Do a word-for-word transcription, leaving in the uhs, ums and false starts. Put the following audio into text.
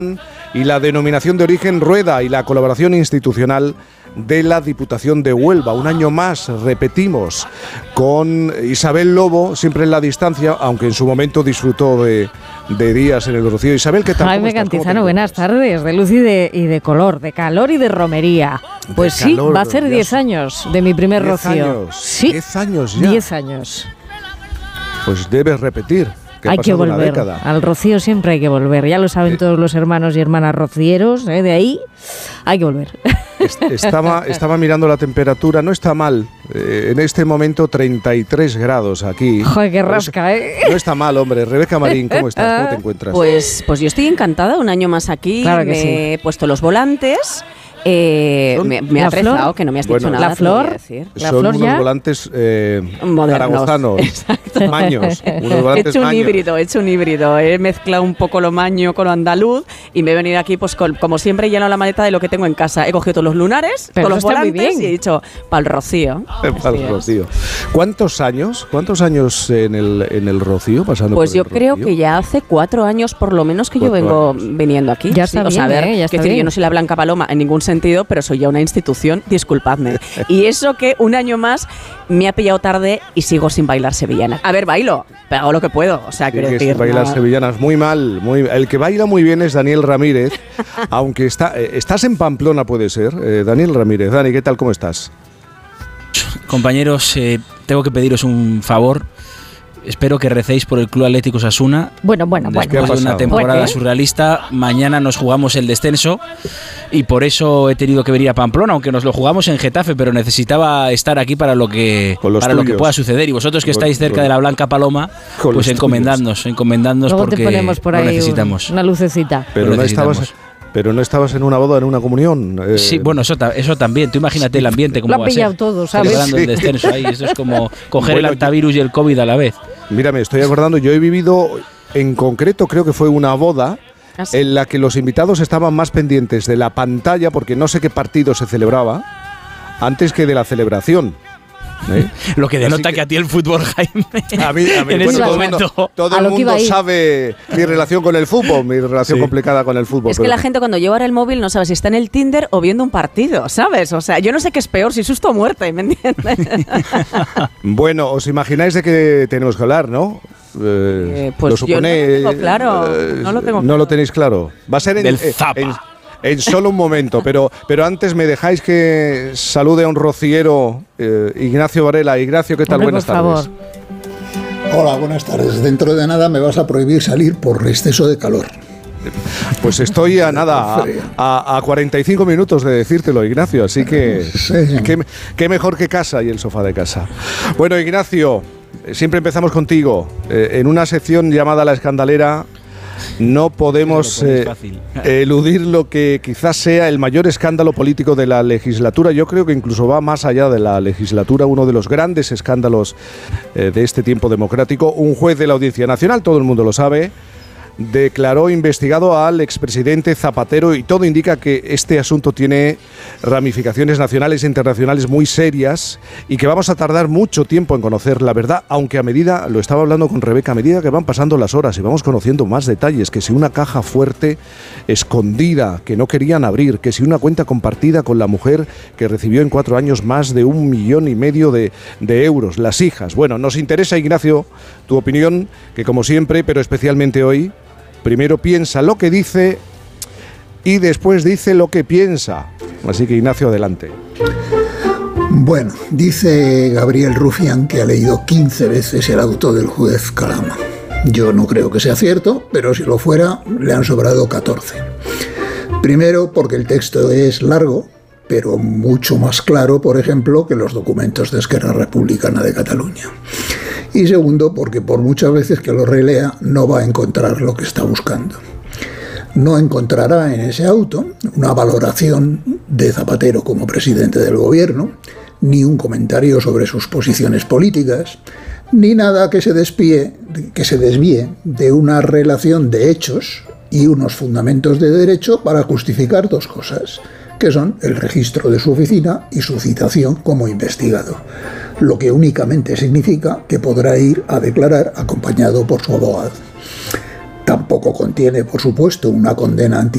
y la denominación de origen Rueda y la colaboración institucional de la Diputación de Huelva. Un año más, repetimos, con Isabel Lobo, siempre en la distancia, aunque en su momento disfrutó de, de días en el Rocío. Isabel, ¿qué tal? Jaime Cantizano, buenas tardes, de luz y de, y de color, de calor y de romería. Pues de sí, calor, va a ser diez años de mi primer diez Rocío. Años, sí, diez años ya. Diez años. Pues debes repetir. Que hay que volver, al Rocío siempre hay que volver, ya lo saben eh. todos los hermanos y hermanas rocieros, ¿eh? De ahí hay que volver. Estaba, estaba mirando la temperatura, no está mal, eh, en este momento treinta y tres grados aquí. Joder, qué rasca, ¿eh? No está mal, hombre. Rebeca Marín, ¿cómo estás? ¿Cómo te encuentras? Pues, pues yo estoy encantada, un año más aquí, claro que me sí. he puesto los volantes. Eh, me, me ha rezado que no me has bueno, dicho nada. La flor, decir. la son flor unos ya volantes eh, zaragozanos, exacto. maños. Unos volantes he hecho un maños. híbrido, he hecho un híbrido. He mezclado un poco lo maño con lo andaluz y me he venido aquí, pues con, como siempre, he llenado la maleta de lo que tengo en casa. He cogido todos los lunares, pero todos los volantes y he dicho, para el Rocío. Para el Rocío. ¿Cuántos años? ¿Cuántos años en el, en el Rocío pasando Pues por yo el creo Rocío? que ya hace cuatro años por lo menos que yo vengo años. viniendo aquí. Ya está sí, bien, o sea, a ver, ¿eh? Ya está decir, bien. yo no soy la Blanca Paloma en ningún sentido, pero soy ya una institución, disculpadme. Y eso que un año más me ha pillado tarde y sigo sin bailar sevillana. A ver, bailo, pero hago lo que puedo. O sea, quiero decir, bailar no. sevillanas muy mal, muy el que baila muy bien es Daniel Ramírez, aunque está eh, estás en Pamplona, puede ser, eh, Daniel Ramírez. Dani, ¿qué tal? ¿Cómo estás? Compañeros, eh, tengo que pediros un favor. Espero que recéis por el Club Atlético Osasuna. Bueno, bueno, bueno. Después de una temporada bueno. surrealista, mañana nos jugamos el descenso y por eso he tenido que venir a Pamplona, aunque nos lo jugamos en Getafe, pero necesitaba estar aquí para lo que para lo que pueda suceder. Y vosotros que estáis cerca de la Blanca Paloma, pues encomendadnos, encomendadnos Luego porque te ponemos por ahí lo necesitamos. Un, una lucecita. Pero no estabas... Pero no estabas en una boda, en una comunión. Eh. Sí, bueno, eso, ta- eso también. Tú imagínate el ambiente como lo va ha a ser. pillado todo, ¿sabes? Celebrando Sí. el descenso ahí. Eso es como coger Bueno, el antivirus y el COVID a la vez. Mira, me estoy acordando, yo he vivido, en concreto creo que fue una boda ¿Ah, sí? en la que los invitados estaban más pendientes de la pantalla, porque no sé qué partido se celebraba, antes que de la celebración. ¿Eh? Lo que denota que, que a ti el fútbol, Jaime, a mí, a mí, en bueno, ese todo momento... el mundo, todo A el lo que mundo iba a ir. sabe mi relación con el fútbol, mi relación Sí. complicada con el fútbol. Es que pero- la gente cuando lleva ahora el móvil no sabe si está en el Tinder o viendo un partido, ¿sabes? O sea, yo no sé qué es peor, si susto o muerte, ¿me entiendes? Bueno, os imagináis de qué tenemos que hablar, ¿no? Eh, Eh, pues lo yo no lo supone- tengo claro, eh, no lo tengo No claro. lo tenéis claro. Va a ser en, Del eh, Zapa. en, en solo un momento, pero, pero antes me dejáis que salude a un rociero, eh, Ignacio Varela. Ignacio, ¿qué tal? Hombre, Buenas por tardes. favor. Hola, buenas tardes. Dentro de nada me vas a prohibir salir por exceso de calor. Pues estoy a nada, a, a, a cuarenta y cinco minutos de decírtelo, Ignacio, así que Sí. qué, qué mejor que casa y el sofá de casa. Bueno, Ignacio, siempre empezamos contigo. Eh, en una sección llamada La Escandalera no podemos Lo ponéis eh, fácil. eludir lo que quizás sea el mayor escándalo político de la legislatura. Yo creo que incluso va más allá de la legislatura, uno de los grandes escándalos eh, de este tiempo democrático. Un juez de la Audiencia Nacional, todo el mundo lo sabe, declaró investigado al expresidente Zapatero y todo indica que este asunto tiene ramificaciones nacionales e internacionales muy serias y que vamos a tardar mucho tiempo en conocer la verdad, aunque a medida, lo estaba hablando con Rebeca, a medida que van pasando las horas y vamos conociendo más detalles, que si una caja fuerte escondida que no querían abrir, que si una cuenta compartida con la mujer que recibió en cuatro años más de un millón y medio de, de euros, las hijas. Bueno, nos interesa, Ignacio, tu opinión, que como siempre, pero especialmente hoy, primero piensa lo que dice y después dice lo que piensa. Así que, Ignacio, adelante. Bueno, dice Gabriel Rufián que ha leído quince veces el auto del juez Calama. Yo no creo que sea cierto, pero si lo fuera, le han sobrado catorce. Primero, porque el texto es largo, pero mucho más claro, por ejemplo, que los documentos de Esquerra Republicana de Cataluña. Y segundo, porque por muchas veces que lo relea, no va a encontrar lo que está buscando. No encontrará en ese auto una valoración de Zapatero como presidente del gobierno, ni un comentario sobre sus posiciones políticas, ni nada que se desvíe, que se desvíe de una relación de hechos y unos fundamentos de derecho para justificar dos cosas, que son el registro de su oficina y su citación como investigado, lo que únicamente significa que podrá ir a declarar acompañado por su abogado. Tampoco contiene, por supuesto, una condena anti